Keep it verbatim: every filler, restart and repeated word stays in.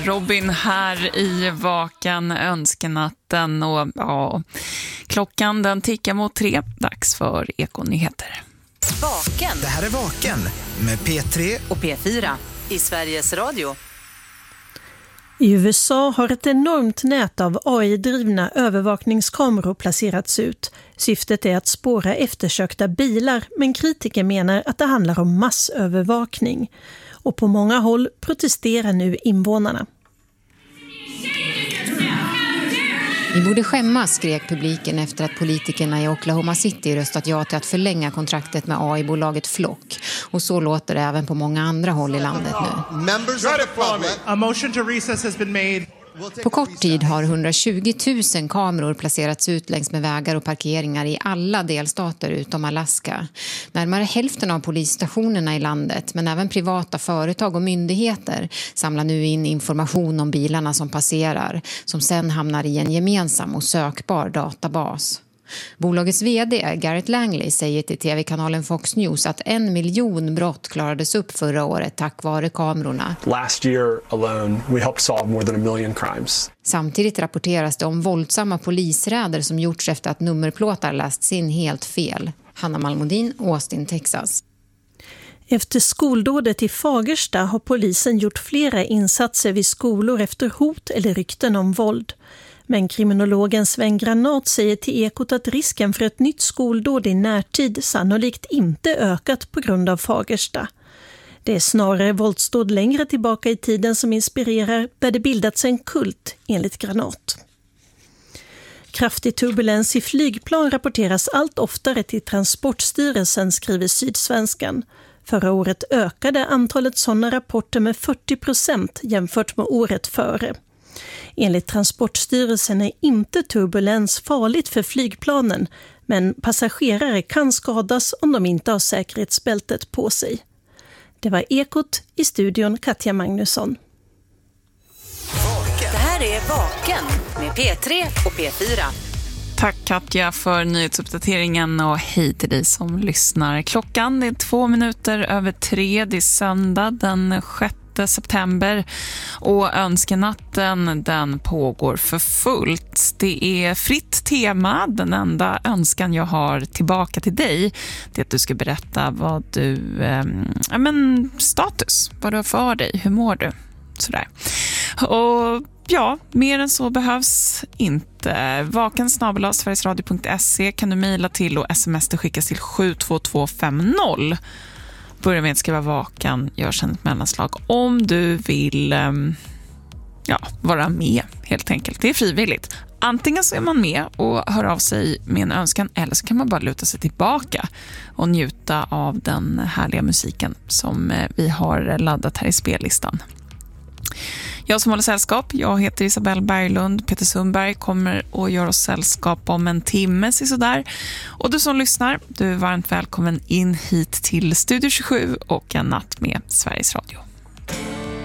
Robin här i Vakan önskenatten och ja, klockan den tickar mot tre, dags för Ekonyheter. Vaken. Det här är Vaken med P tre och P fyra i Sveriges Radio. I U S A har ett enormt nät av A I-drivna övervakningskameror placerats ut. Syftet är att spåra eftersökta bilar, men kritiker menar att det handlar om massövervakning. Och på många håll protesterar nu invånarna. Vi borde skämmas, skrek publiken efter att politikerna i Oklahoma City röstat ja till att förlänga kontraktet med A I-bolaget Flock. Och så låter det även på många andra håll i landet nu. A motion to recess has been made. På kort tid har hundratjugo tusen kameror placerats ut längs med vägar och parkeringar i alla delstater utom Alaska. Närmare hälften av polisstationerna i landet, men även privata företag och myndigheter, samlar nu in information om bilarna som passerar, som sen hamnar i en gemensam och sökbar databas. Bolagets vd Garrett Langley säger till tv-kanalen Fox News att en miljon brott klarades upp förra året tack vare kamerorna. Last year alone we helped solve more than a million crimes. Samtidigt rapporteras det om våldsamma polisräder som gjorts efter att nummerplåtar lästs in helt fel. Hanna Malmodin, Austin, Texas. Efter skoldådet i Fagersta har polisen gjort flera insatser vid skolor efter hot eller rykten om våld. Men kriminologen Sven Granat säger till Ekot att risken för ett nytt skoldåd i närtid sannolikt inte ökat på grund av Fagersta. Det är snarare våldsdåd längre tillbaka i tiden som inspirerar, där det bildats en kult, enligt Granat. Kraftig turbulens i flygplan rapporteras allt oftare till Transportstyrelsen, skriver Sydsvenskan. Förra året ökade antalet sådana rapporter med fyrtio procent jämfört med året före. Enligt Transportstyrelsen är inte turbulens farligt för flygplanen, men passagerare kan skadas om de inte har säkerhetsbältet på sig. Det var Ekot, i studion Katja Magnusson. Det här är Vaken med P tre och P fyra. Tack Katja för nyhetsuppdateringen och hej till dig som lyssnar. Klockan det är två minuter över tre, det är söndag den sjätte september och önskenatten den pågår för fullt. Det är fritt tema. Den enda önskan jag har tillbaka till dig det är att du ska berätta vad du eh, ja, men status, vad du har för dig, hur mår du? Sådär. Och ja, mer än så behövs inte. Vaken snabel-a sverigesradio punkt se kan du mejla till och sms det skickas till sju två två fem noll. Börja med att skriva Vakan, gör sedan ett mellanslag om du vill um, ja, vara med helt enkelt. Det är frivilligt. Antingen så är man med och hör av sig med en önskan eller så kan man bara luta sig tillbaka och njuta av den härliga musiken som vi har laddat här i spellistan. Jag som håller sällskap, jag heter Isabelle Berglund. Peter Sundberg kommer att göra oss sällskap om en timme sådär. Och du som lyssnar, du är varmt välkommen in hit till Studio tjugosju och en natt med Sveriges Radio.